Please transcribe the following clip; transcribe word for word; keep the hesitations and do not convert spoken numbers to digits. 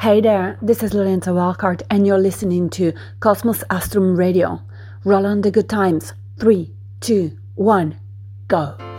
Hey there, this is Lorenza Walcart, and you're listening to Cosmos Astrum Radio. Roll on the good times. Three, two, one, go.